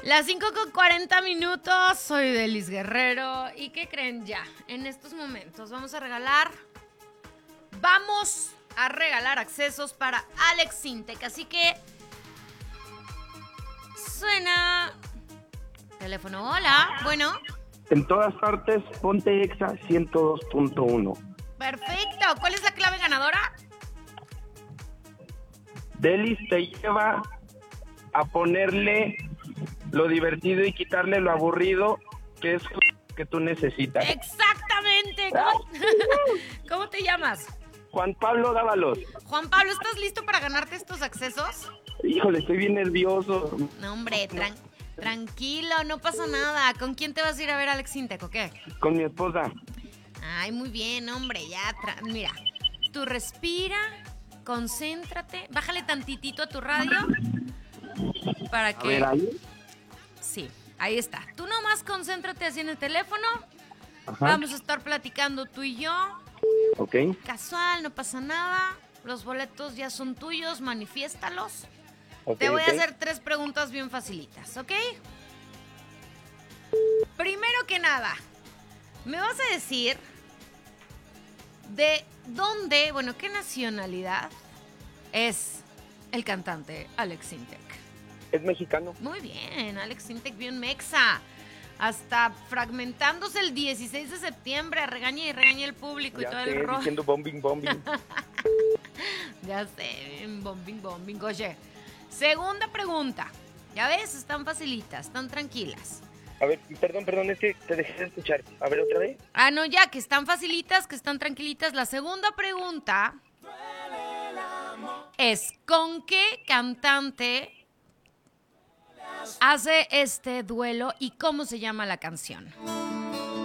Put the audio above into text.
Las 5:40. Soy Delis Guerrero. ¿Y qué creen ya? En estos momentos vamos a regalar accesos para Alex Sintek. Así que suena teléfono. Hola, bueno. En todas partes, ponte Exa 102.1. Perfecto. ¿Cuál es la clave ganadora? Delis te lleva a ponerle lo divertido y quitarle lo aburrido, que es lo que tú necesitas. Exactamente. ¿Cómo te llamas? Juan Pablo Dávalos. Juan Pablo, ¿estás listo para ganarte estos accesos? Híjole, estoy bien nervioso. No, hombre, tranquilo, no pasa nada. ¿Con quién te vas a ir a ver, Alex Sintek, o qué? Con mi esposa. Ay, muy bien, hombre, ya. Mira, tú respira, concéntrate, bájale tantitito a tu radio para que... A ver, ahí. Sí, ahí está. Tú nomás concéntrate así en el teléfono. Ajá. Vamos a estar platicando tú y yo. Ok. Casual, no pasa nada. Los boletos ya son tuyos, manifiéstalos. Ok, Te voy ok. a hacer 3 preguntas bien facilitas, ¿ok? Primero que nada, me vas a decir de dónde, bueno, qué nacionalidad es el cantante Alex Sintek. Es mexicano. Muy bien, Alex Sintek bien mexa. Hasta fragmentándose el 16 de septiembre, regaña y regaña el público y Ya todo sé, el rollo. diciendo bombing. Ya sé, bombing, oye. Segunda pregunta. Ya ves, están facilitas, están tranquilas. A ver, perdón, es que te dejé de escuchar. A ver, ¿otra vez? Ah, no, ya, que están facilitas, que están tranquilitas. La segunda pregunta es, ¿con qué cantante hace este duelo y cómo se llama la canción?